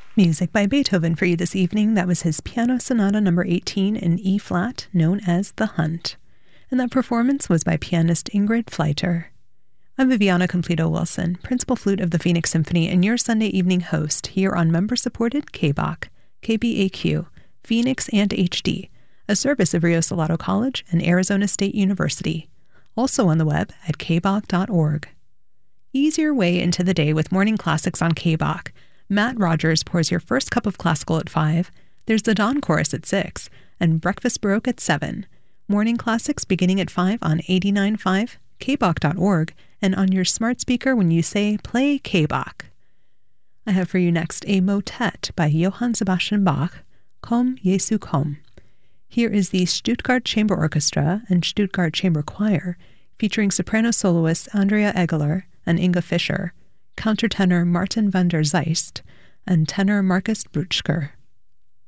Music by Beethoven for you this evening. That was his Piano Sonata number 18 in E-flat, known as The Hunt. And that performance was by pianist Ingrid Fleiter. I'm Viviana Completo-Wilson, principal flute of the Phoenix Symphony and your Sunday evening host here on member-supported KBAQ, KBAQ, Phoenix and HD, a service of Rio Salado College and Arizona State University. Also on the web at kbaq.org. Ease your way into the day with morning classics on KBAQ. Matt Rogers pours your first cup of classical at 5. There's the Dawn Chorus at 6, and Breakfast Baroque at 7. Morning classics beginning at 5 on 89.5, kbaq.org, and on your smart speaker when you say, play KBAQ. I have for you next a motet by Johann Sebastian Bach, Komm, Jesu, komm. Here is the Stuttgart Chamber Orchestra and Stuttgart Chamber Choir, featuring soprano soloists Andrea Egeler and Inga Fischer, countertenor Martin van der Zeist, and tenor Marcus Brutschker.